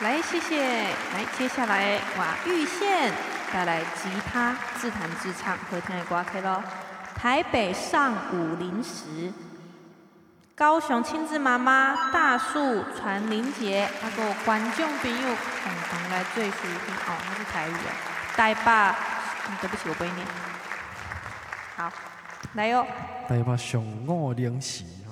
来，谢谢。来，接下来哇，玉县带来吉他自弹自唱合唱的歌曲咯。台北上午零时，高雄亲子妈妈大树传林杰，还有观众朋友共同来最熟听哦，那是台语啊。台北，对不起，我不会念。好，来哟。 台北上午零时。